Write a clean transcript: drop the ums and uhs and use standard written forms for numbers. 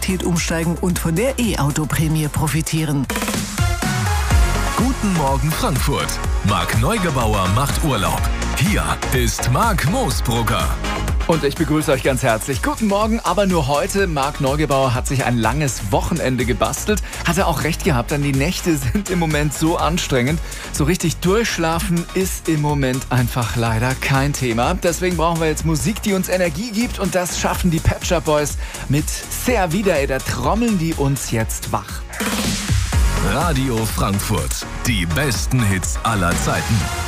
E-Mobilität umsteigen und von der E-Auto-Prämie profitieren. Guten Morgen Frankfurt. Marc Neugebauer macht Urlaub. Hier ist Marc Moosbrugger. Und ich begrüße euch ganz herzlich. Guten Morgen, aber nur heute. Marc Neugebauer hat sich ein langes Wochenende gebastelt. Hat er auch recht gehabt, denn die Nächte sind im Moment so anstrengend. So richtig durchschlafen ist im Moment einfach leider kein Thema. Deswegen brauchen wir jetzt Musik, die uns Energie gibt. Und das schaffen die Pet Shop Boys mit Sehr wieder. Da trommeln die uns jetzt wach. Radio Frankfurt. Die besten Hits aller Zeiten.